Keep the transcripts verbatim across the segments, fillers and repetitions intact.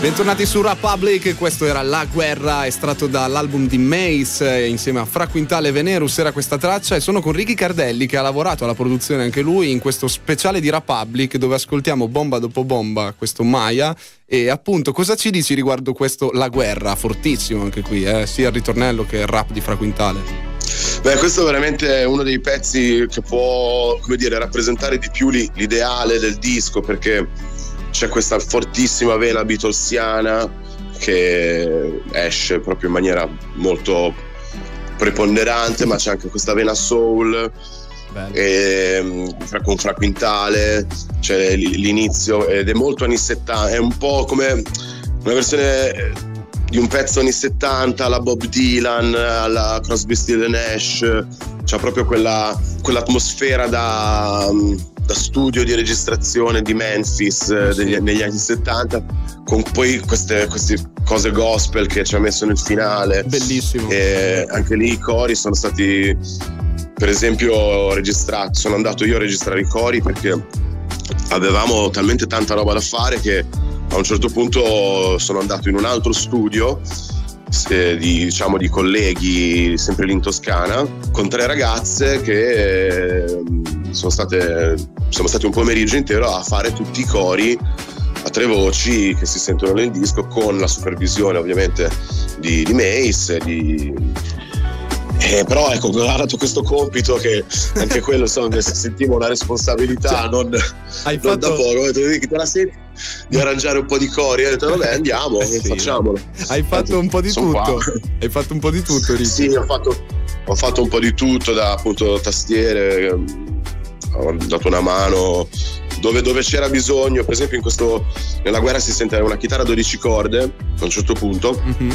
Bentornati su Republic, questo era La Guerra, estratto dall'album di Mace insieme a Fra Quintale e Venerus era questa traccia, e sono con Ricky Cardelli che ha lavorato alla produzione anche lui in questo speciale di Republic dove ascoltiamo bomba dopo bomba questo Maya. E appunto cosa ci dici riguardo questo La Guerra, fortissimo anche qui, eh? Sia il ritornello che il rap di Fra Quintale? Beh, questo è veramente uno dei pezzi che può, come dire, rappresentare di più l'ideale del disco, perché c'è questa fortissima vena beatlesiana che esce proprio in maniera molto preponderante, ma c'è anche questa vena soul e, con Fra Quintale, c'è l'inizio ed è molto anni settanta, è un po' come una versione di un pezzo anni settanta alla Bob Dylan, alla Crosby, Stills Nash, c'ha proprio quella, quell'atmosfera da, da studio di registrazione di Memphis degli, negli anni settanta, con poi queste, queste cose gospel che ci ha messo nel finale. Bellissimo. E anche lì i cori sono stati, per esempio, registrati, sono andato io a registrare i cori perché avevamo talmente tanta roba da fare che a un certo punto sono andato in un altro studio eh, di, diciamo, di colleghi sempre lì in Toscana con tre ragazze che eh, sono state siamo stati un pomeriggio intero a fare tutti i cori a tre voci che si sentono nel disco, con la supervisione ovviamente di, di Mace, di Eh, però ecco, mi ha dato questo compito che anche quello, insomma, sentivo una responsabilità, cioè, non, hai non fatto... da poco. Ho detto, te la senti di arrangiare un po' di cori? Ho detto vabbè, andiamo, eh sì, facciamolo. Hai fatto un po' di Sono tutto. Qua. Hai fatto un po' di tutto, Ricky. Sì, ho fatto, ho fatto un po' di tutto, da appunto tastiere, ho dato una mano dove, dove c'era bisogno. Per esempio in questo nella guerra si sente una chitarra a dodici corde a un certo punto, mm-hmm.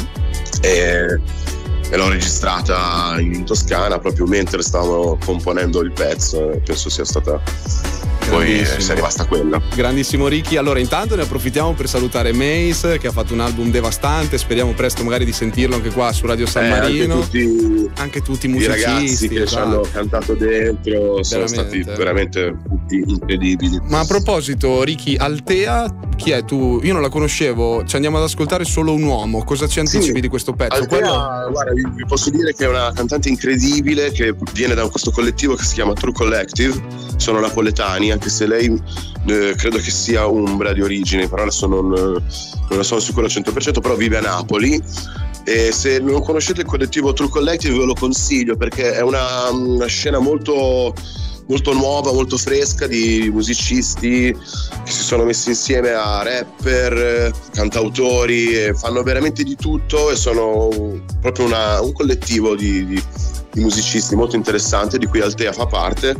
e e l'ho registrata in Toscana proprio mentre stavamo componendo il pezzo. Penso sia stata poi sia rimasta quella. Grandissimo Ricky. Allora intanto ne approfittiamo per salutare Mace che ha fatto un album devastante, speriamo presto magari di sentirlo anche qua su Radio San eh, Marino. Anche tutti, anche tutti i musicisti, musicisti i ragazzi che esatto. ci hanno cantato dentro, sono veramente. stati veramente tutti incredibili. Ma a proposito, Ricky, Altea chi è? Tu? Io non la conoscevo, ci andiamo ad ascoltare Solo un uomo, cosa ci anticipi sì, di questo pezzo? Altea, Quello... guarda, vi, vi posso dire che è una cantante incredibile che viene da questo collettivo che si chiama True Collective, sono napoletani, anche se lei eh, credo che sia umbra di origine, però adesso non, non ne sono sicuro al cento per cento, però vive a Napoli. E se non conoscete il collettivo True Collective ve lo consiglio, perché è una, una scena molto molto nuova, molto fresca, di musicisti che si sono messi insieme a rapper, cantautori, e fanno veramente di tutto e sono proprio una, un collettivo di, di, di musicisti molto interessante, di cui Altea fa parte,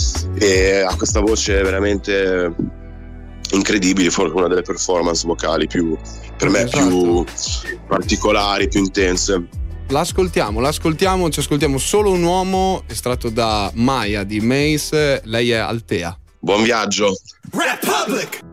e ha questa voce veramente incredibile, forse una delle performance vocali più, per me, esatto. più particolari, più intense. L'ascoltiamo, l'ascoltiamo, ci ascoltiamo Solo un uomo, estratto da Maya di Mace, lei è Altea. Buon viaggio. Republic!